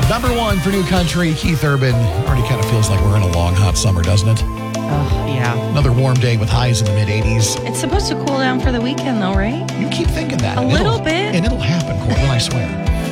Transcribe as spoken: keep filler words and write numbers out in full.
Number one for New Country, Keith Urban. Already kind of feels like we're in a long, hot summer, doesn't it? Oh, yeah. Another warm day with highs in the mid-eighties. It's supposed to cool down for the weekend, though, right? You keep thinking that. A and little it'll- bit. And it'll happen, Cortland, I swear.